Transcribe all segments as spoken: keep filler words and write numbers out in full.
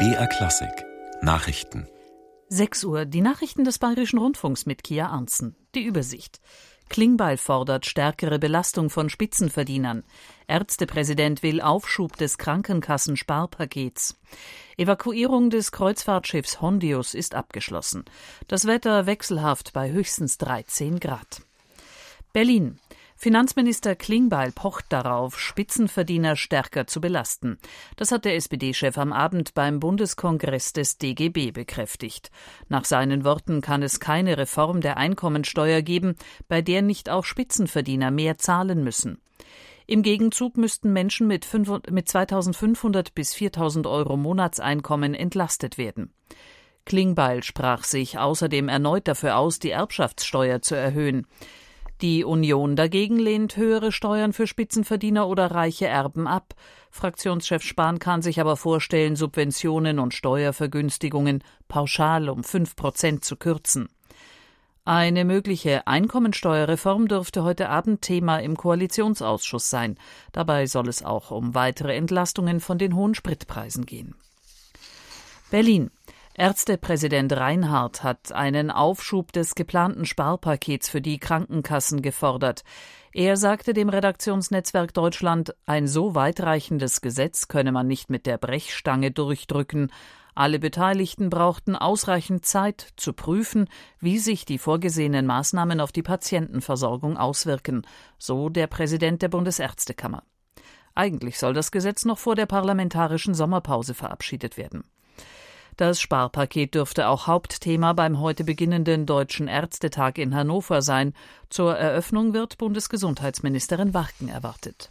B R Klassik Nachrichten. sechs Uhr, die Nachrichten des Bayerischen Rundfunks mit Kia Arntzen. Die Übersicht. Klingbeil fordert stärkere Belastung von Spitzenverdienern. Ärztepräsident will Aufschub des Krankenkassensparpakets. Evakuierung des Kreuzfahrtschiffs Hondius ist abgeschlossen. Das Wetter wechselhaft bei höchstens dreizehn Grad. Berlin. Finanzminister Klingbeil pocht darauf, Spitzenverdiener stärker zu belasten. Das hat der S P D-Chef am Abend beim Bundeskongress des D G B bekräftigt. Nach seinen Worten kann es keine Reform der Einkommensteuer geben, bei der nicht auch Spitzenverdiener mehr zahlen müssen. Im Gegenzug müssten Menschen mit zweitausendfünfhundert bis viertausend Euro Monatseinkommen entlastet werden. Klingbeil sprach sich außerdem erneut dafür aus, die Erbschaftssteuer zu erhöhen. Die Union dagegen lehnt höhere Steuern für Spitzenverdiener oder reiche Erben ab. Fraktionschef Spahn kann sich aber vorstellen, Subventionen und Steuervergünstigungen pauschal um fünf Prozent zu kürzen. Eine mögliche Einkommensteuerreform dürfte heute Abend Thema im Koalitionsausschuss sein. Dabei soll es auch um weitere Entlastungen von den hohen Spritpreisen gehen. Berlin. Ärztepräsident Reinhardt hat einen Aufschub des geplanten Sparpakets für die Krankenkassen gefordert. Er sagte dem Redaktionsnetzwerk Deutschland, ein so weitreichendes Gesetz könne man nicht mit der Brechstange durchdrücken. Alle Beteiligten brauchten ausreichend Zeit, zu prüfen, wie sich die vorgesehenen Maßnahmen auf die Patientenversorgung auswirken, so der Präsident der Bundesärztekammer. Eigentlich soll das Gesetz noch vor der parlamentarischen Sommerpause verabschiedet werden. Das Sparpaket dürfte auch Hauptthema beim heute beginnenden Deutschen Ärztetag in Hannover sein. Zur Eröffnung wird Bundesgesundheitsministerin Warken erwartet.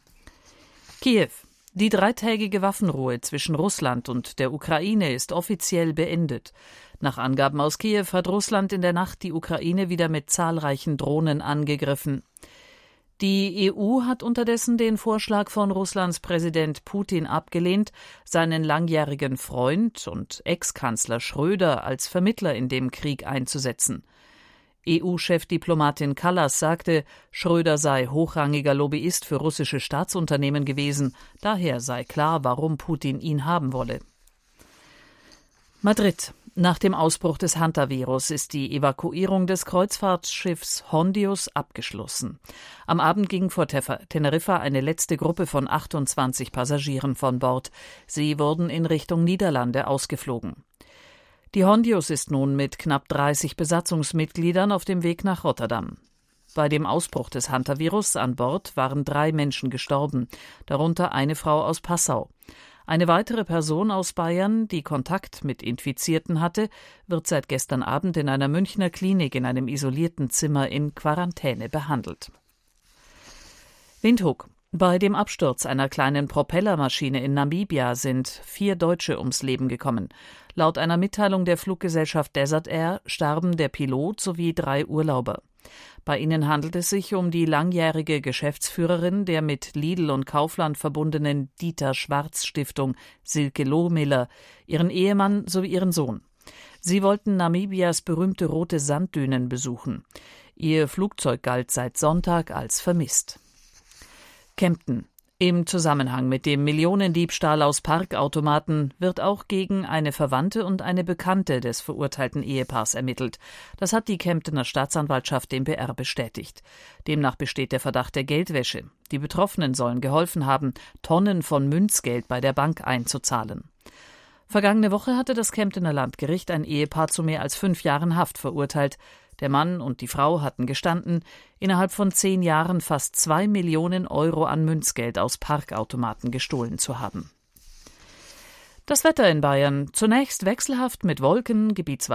Kiew. Die dreitägige Waffenruhe zwischen Russland und der Ukraine ist offiziell beendet. Nach Angaben aus Kiew hat Russland in der Nacht die Ukraine wieder mit zahlreichen Drohnen angegriffen. Die E U hat unterdessen den Vorschlag von Russlands Präsident Putin abgelehnt, seinen langjährigen Freund und Ex-Kanzler Schröder als Vermittler in dem Krieg einzusetzen. E U-Chefdiplomatin Kallas sagte, Schröder sei hochrangiger Lobbyist für russische Staatsunternehmen gewesen, daher sei klar, warum Putin ihn haben wolle. Madrid. Nach dem Ausbruch des Hantavirus ist die Evakuierung des Kreuzfahrtschiffs Hondius abgeschlossen. Am Abend ging vor Teneriffa eine letzte Gruppe von achtundzwanzig Passagieren von Bord. Sie wurden in Richtung Niederlande ausgeflogen. Die Hondius ist nun mit knapp dreißig Besatzungsmitgliedern auf dem Weg nach Rotterdam. Bei dem Ausbruch des Hantavirus an Bord waren drei Menschen gestorben, darunter eine Frau aus Passau. Eine weitere Person aus Bayern, die Kontakt mit Infizierten hatte, wird seit gestern Abend in einer Münchner Klinik in einem isolierten Zimmer in Quarantäne behandelt. Windhoek. Bei dem Absturz einer kleinen Propellermaschine in Namibia sind vier Deutsche ums Leben gekommen. Laut einer Mitteilung der Fluggesellschaft Desert Air starben der Pilot sowie drei Urlauber. Bei ihnen handelt es sich um die langjährige Geschäftsführerin der mit Lidl und Kaufland verbundenen Dieter-Schwarz-Stiftung Silke Lohmiller, ihren Ehemann sowie ihren Sohn. Sie wollten Namibias berühmte rote Sanddünen besuchen. Ihr Flugzeug galt seit Sonntag als vermisst. Kempten. Im Zusammenhang mit dem Millionendiebstahl aus Parkautomaten wird auch gegen eine Verwandte und eine Bekannte des verurteilten Ehepaars ermittelt. Das hat die Kemptener Staatsanwaltschaft dem B R bestätigt. Demnach besteht der Verdacht der Geldwäsche. Die Betroffenen sollen geholfen haben, Tonnen von Münzgeld bei der Bank einzuzahlen. Vergangene Woche hatte das Kemptener Landgericht ein Ehepaar zu mehr als fünf Jahren Haft verurteilt. Der Mann und die Frau hatten gestanden, innerhalb von zehn Jahren fast zwei Millionen Euro an Münzgeld aus Parkautomaten gestohlen zu haben. Das Wetter in Bayern. Zunächst wechselhaft mit Wolken, gebietsweise